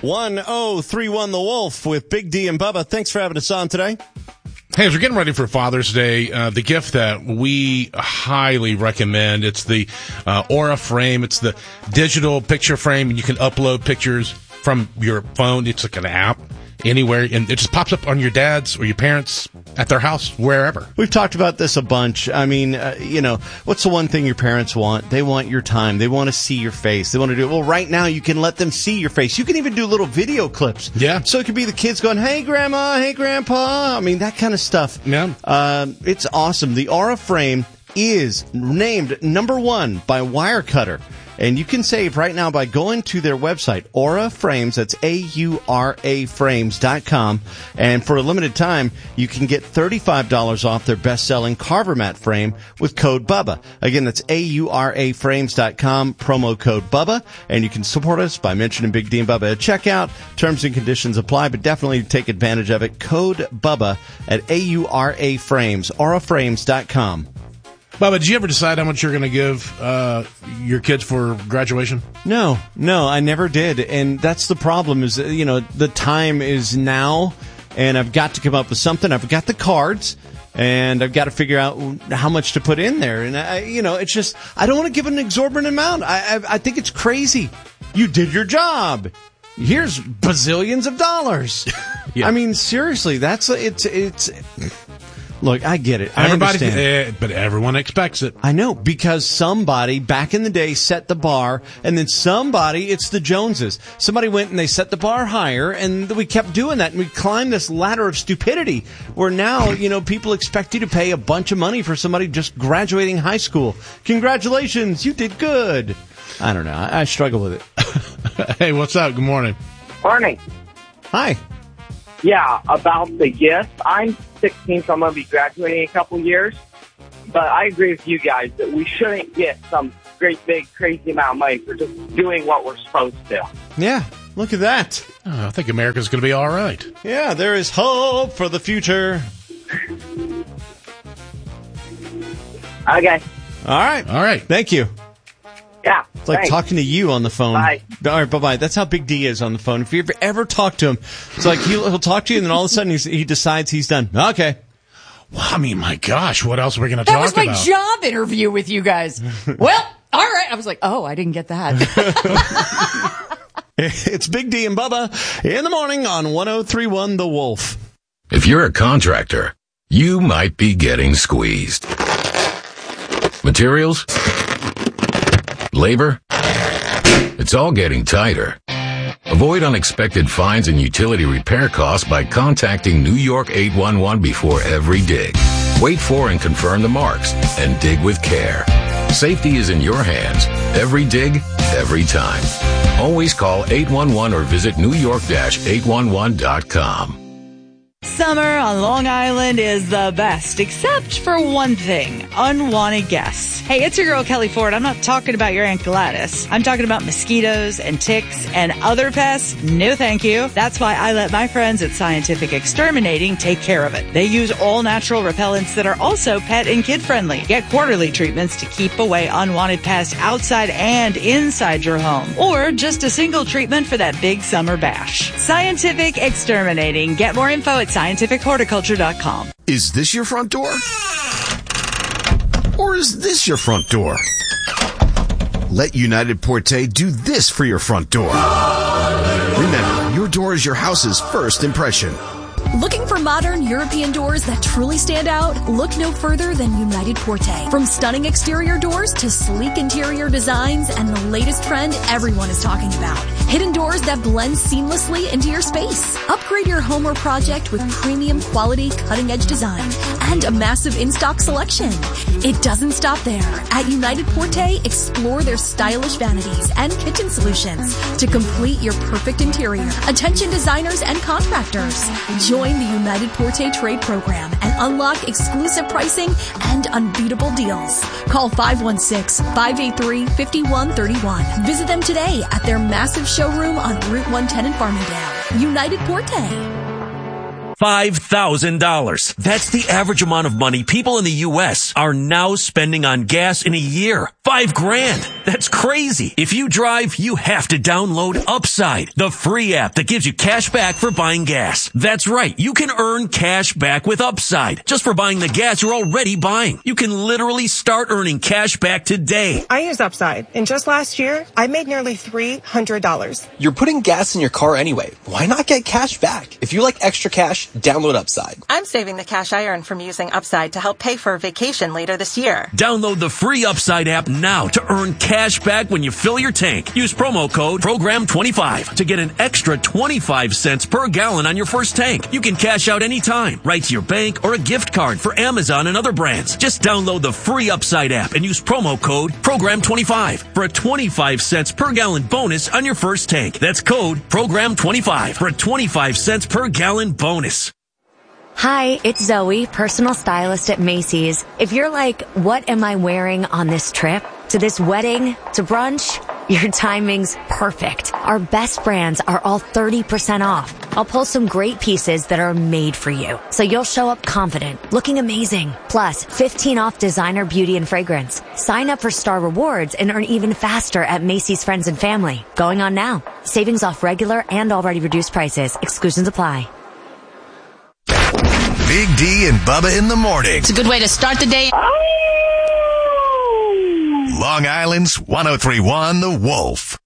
1031 The Wolf with Big D and Bubba. Thanks for having us on today. Hey, as we're getting ready for Father's Day, the gift that we highly recommend, it's the Aura frame. It's the digital picture frame, and you can upload pictures from your phone. It's like an app anywhere, and it just pops up on your dad's or your parents' at their house, wherever. We've talked about this a bunch. I mean, what's the one thing your parents want? They want your time. They want to see your face. They want to do it. Well, right now, you can let them see your face. You can even do little video clips. Yeah. So it could be the kids going, hey, Grandma, hey, Grandpa. I mean, that kind of stuff. Yeah. It's awesome. The Aura frame is named number 1 by Wirecutter. And you can save right now by going to their website, Aura Frames. That's AURA Frames.com. And for a limited time, you can get $35 off their best-selling Carver Mat frame with code BUBBA. Again, that's AURA Frames.com, promo code BUBBA. And you can support us by mentioning Big D and Bubba at checkout. Terms and conditions apply, but definitely take advantage of it. Code BUBBA at AURA Frames, auraframes.com. Bubba, did you ever decide how much you're going to give your kids for graduation? No, I never did. And that's the problem is, the time is now, and I've got to come up with something. I've got the cards, and I've got to figure out how much to put in there. And, it's just, I don't want to give an exorbitant amount. I think it's crazy. You did your job. Here's bazillions of dollars. Yeah. I mean, seriously, it's... Look, I get it. I understand. But everyone expects it. I know, because somebody back in the day set the bar, and then it's the Joneses. Somebody went and they set the bar higher, and we kept doing that, and we climbed this ladder of stupidity where now, people expect you to pay a bunch of money for somebody just graduating high school. Congratulations, you did good. I don't know. I struggle with it. Hey, what's up? Good morning. Morning. Hi. Yeah, about the gift. I'm 16, so I'm going to be graduating in a couple years. But I agree with you guys that we shouldn't get some great, big, crazy amount of money for just doing what we're supposed to. Yeah, look at that. I think America's going to be all right. Yeah, there is hope for the future. Okay. All right. Thank you. Yeah. It's like talking to you on the phone. Bye. All right, bye-bye. That's how Big D is on the phone. If you ever talk to him, it's like he'll talk to you, and then all of a sudden he decides he's done. Okay. Well, I mean, my gosh, what else are we going to talk about? That was my job interview with you guys. Well, all right. I was like, I didn't get that. It's Big D and Bubba in the morning on 1031 The Wolf. If you're a contractor, you might be getting squeezed. Materials? Labor? It's all getting tighter. Avoid unexpected fines and utility repair costs by contacting New York 811 before every dig. Wait for and confirm the marks and dig with care. Safety is in your hands. Every dig, every time. Always call 811 or visit newyork-811.com. Summer on Long Island is the best, except for one thing, unwanted guests. Hey, it's your girl Kelly Ford. I'm not talking about your Aunt Gladys. I'm talking about mosquitoes and ticks and other pests. No thank you. That's why I let my friends at Scientific Exterminating take care of it. They use all natural repellents that are also pet and kid friendly. Get quarterly treatments to keep away unwanted pests outside and inside your home. Or just a single treatment for that big summer bash. Scientific Exterminating. Get more info at scientifichorticulture.com. Is this your front door? Or is this your front door? Let United Porte do this for your front door. Remember, your door is your house's first impression. Looking for modern European doors that truly stand out? Look no further than United Porte. From stunning exterior doors to sleek interior designs and the latest trend everyone is talking about. Hidden doors that blend seamlessly into your space. Upgrade your home or project with premium quality cutting-edge design and a massive in-stock selection. It doesn't stop there. At United Porte, explore their stylish vanities and kitchen solutions to complete your perfect interior. Attention designers and contractors. Join the United Porte Trade Program and unlock exclusive pricing and unbeatable deals. Call 516-583-5131. Visit them today at their massive showroom on Route 110 in Farmingdale. United Porte. $5,000. That's the average amount of money people in the U.S. are now spending on gas in a year. $5,000. That's crazy. If you drive, you have to download Upside, the free app that gives you cash back for buying gas. That's right. You can earn cash back with Upside just for buying the gas you're already buying. You can literally start earning cash back today. I use Upside, and just last year, I made nearly $300. You're putting gas in your car anyway. Why not get cash back? If you like extra cash, download Upside. I'm saving the cash I earn from using Upside to help pay for a vacation later this year. Download the free Upside app now to earn cash back when you fill your tank. Use promo code PROGRAM25 to get an extra 25 cents per gallon on your first tank. You can cash out anytime, right to your bank or a gift card for Amazon and other brands. Just download the free Upside app and use promo code PROGRAM25 for a 25 cents per gallon bonus on your first tank. That's code PROGRAM25 for a 25 cents per gallon bonus. Hi, it's Zoe, personal stylist at Macy's. If you're like, what am I wearing on this trip? To this wedding? To brunch? Your timing's perfect. Our best brands are all 30% off. I'll pull some great pieces that are made for you, so you'll show up confident, looking amazing. Plus, 15 off designer beauty and fragrance. Sign up for Star Rewards and earn even faster at Macy's Friends and Family. Going on now. Savings off regular and already reduced prices. Exclusions apply. Big D and Bubba in the morning. It's a good way to start the day. Long Island's 103.1 The Wolf.